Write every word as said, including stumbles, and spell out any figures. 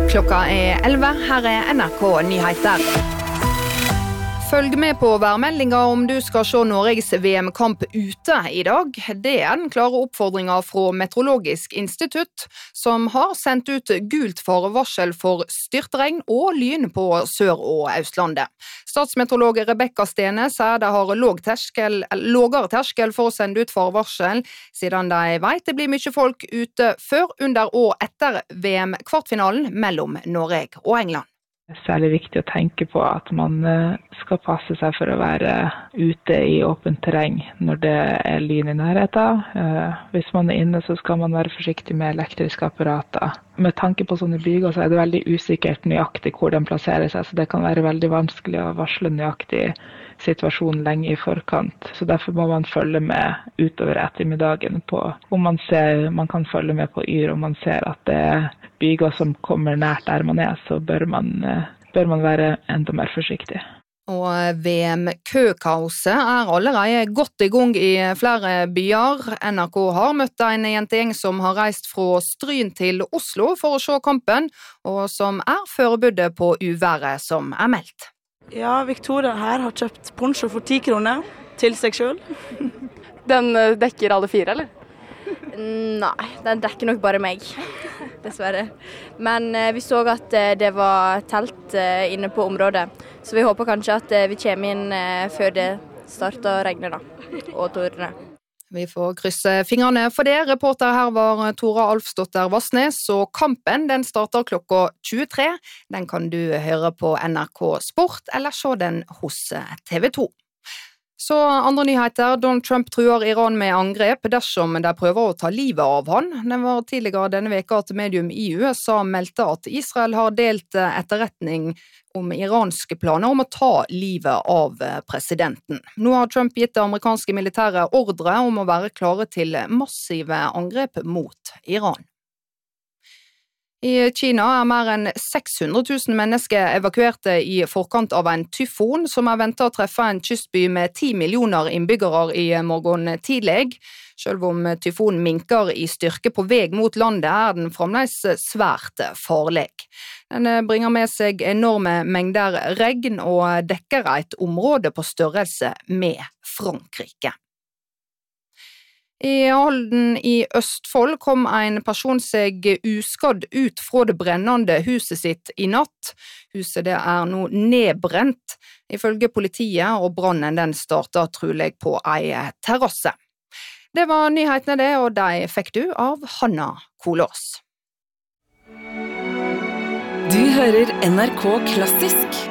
Klokka er elleve, her er N R K Nyheter. Følg med på værmeldinga om du skal se Norges V M-kamp ute i dag. Det er den klare oppfordringen fra Meteorologisk institutt, som har sendt ut gult farevarsel for styrtregn og lyn på Sør- og Østlandet. Statsmeteorolog Rebekka Stene sier de har låg terskel, lågere terskel for å sende ut farevarsel, siden de vet det blir mye folk ute før, under og etter V M-kvartfinalen mellom Norge og England. Det er særlig viktig å tenke på at man skal passe seg for å være ute i åpent terreng når det er lyn i nærheten. Hvis man er inne, så skal man være forsiktig med elektriske apparater. Med tanke på sånne byger så er det veldig usikkert nøyaktig hvor den plasserer seg, så det kan være veldig vanskelig å varsle nøyaktig situasjonen lenge i forkant. Så derfor må man følge med utover ettermiddagen på om man ser, man kan følge med på yr, om man ser at det er byger som kommer nært der man er, så bør man, bør man være enda mer forsiktig. Og V M-køkaoset er allerede godt i gang i flere byer. N R K har møtt en jentegjeng som har reist fra Stryn til Oslo for å se kampen, og som er forberedt på uværet som er meldt. Ja, Victoria her har kjøpt poncho for ti kroner til seg selv. Den dekker alle fire, eller? Nei, den dekker nok bare meg, dessverre. Men eh, vi så at eh, det var telt eh, inne på området, så vi håper kanskje at eh, vi kommer inn eh, før det starter å regne da, og tordne. Vi får krysse fingrene for det. Reporter her var Tora Alfsdotter Vassnes, og kampen den starter klokka tjuetre. Den kan du høre på N R K Sport, eller se den hos T V to. Så andre nyheter. Donald Trump truer Iran med angrep dersom de prøver å ta livet av han. Det var tidligere denne veka at medium i U S A meldte at Israel har delt etterretning om iranske planer om å ta livet av presidenten. Nå har Trump gitt det amerikanske militære ordre om å være klare til massive angrep mot Iran. I Kina er mer enn seks hundre tusen mennesker evakuerte i forkant av en tyfon som er ventet å treffe en kystby med ti millioner innbyggere i morgen tidlig. Selv om tyfonen minker i styrke på vei mot landet, er den fremdeles svært farlig. Den bringer med seg enorme mengder regn og dekker et område på størrelse med Frankrike. I Halden i Østfold kom en person seg uskadd ut fra det brennende huset sitt i natt. Huset det er nå nedbrent, ifølge politiet, og brannen den startet trolig på ei terrasse. Det var nyhetene det, og de fikk du av Hanna Kolås. Du hører N R K Klassisk.